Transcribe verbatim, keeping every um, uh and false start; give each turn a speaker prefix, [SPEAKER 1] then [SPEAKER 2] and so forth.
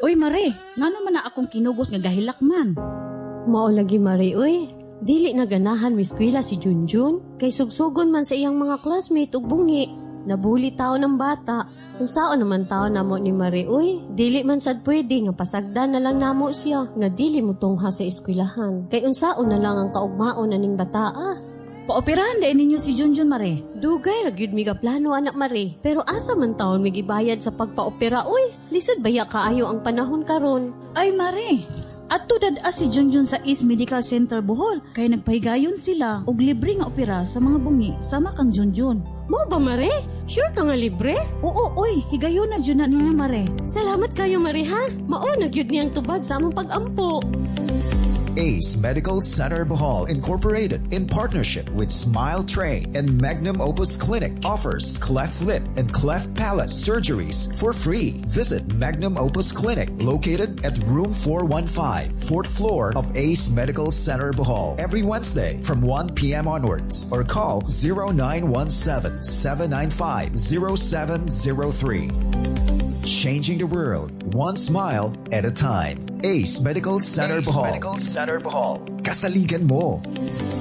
[SPEAKER 1] Uy, Mare, nga naman na akong kinugos nga gahilakman.
[SPEAKER 2] Mao lagi, Mare, uy. Dili na ganahan miskwila si Junjun. Kay sugsugon man sa iyang mga classmate ug bungi. Nabuli tao ng bata. Kung saan naman tao namo ni Mare, uy. Dili man sad pwede nga pasagdan na lang namo siya. Nga dili mo tungha sa eskwilahan. Kay unsaon na lang ang kaugmaon na ning bataa.
[SPEAKER 1] Paoperahan dahil ninyo si Junjun, Mare.
[SPEAKER 2] Dugay, ragyod mi ka plano, anak Mare. Pero asa man taon may gibayad sa pagpaopera, uy. Lisod baya kaayo ang panahon karon.
[SPEAKER 1] Ay, Mare, ato dad-a si Junjun sa East Medical Center Bohol. Kaya nagpahigayon sila og libre nga opera sa mga bungi sama kang Junjun.
[SPEAKER 2] Mo ba, Mare? Sure ka nga libre?
[SPEAKER 1] Oo, oy, higayon na dyan na niya, Mare.
[SPEAKER 2] Salamat kayo, Mare, ha? Mao, nagyod niyang tubag sa among pag-ampo.
[SPEAKER 3] Ace Medical Center Bohol Incorporated, in partnership with Smile Train and Magnum Opus Clinic, offers cleft lip and cleft palate surgeries for free. Visit Magnum Opus Clinic, located at room four one five, fourth floor of Ace Medical Center Bohol, every Wednesday from one p.m. onwards, or call zero nine one seven, seven nine five, zero seven zero three. Changing the world, one smile at a time. Ace Medical Center Bohol. Medical Center Bohol. Kasaligan mo.